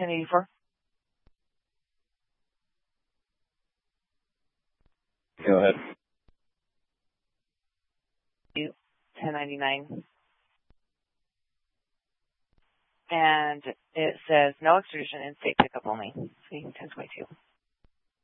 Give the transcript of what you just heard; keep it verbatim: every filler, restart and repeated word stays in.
ten eighty-four. Go ahead. ten ninety-nine. And it says no extradition, in-state pickup only. See, ten twenty-two.